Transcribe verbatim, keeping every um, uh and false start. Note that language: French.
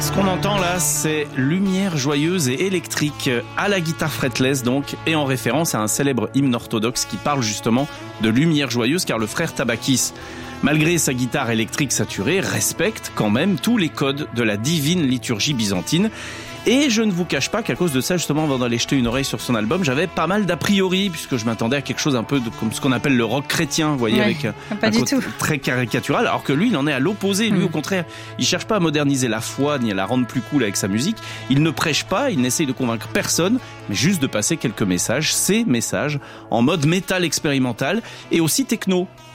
Ce qu'on entend là, c'est lumière joyeuse et électrique à la guitare fretless donc, et en référence à un célèbre hymne orthodoxe qui parle justement de lumière joyeuse, car le frère Tabakis, malgré sa guitare électrique saturée, respecte quand même tous les codes de la divine liturgie byzantine. Et je ne vous cache pas qu'à cause de ça, justement, avant d'aller jeter une oreille sur son album, j'avais pas mal d'a priori, puisque je m'attendais à quelque chose un peu de, comme ce qu'on appelle le rock chrétien, vous voyez, ouais, avec pas un du côté tout. très caricatural, alors que lui, il en est à l'opposé. Lui, mmh. au contraire, il cherche pas à moderniser la foi, ni à la rendre plus cool avec sa musique. Il ne prêche pas, il n'essaye de convaincre personne, mais juste de passer quelques messages, ces messages, en mode métal expérimental, et aussi techno.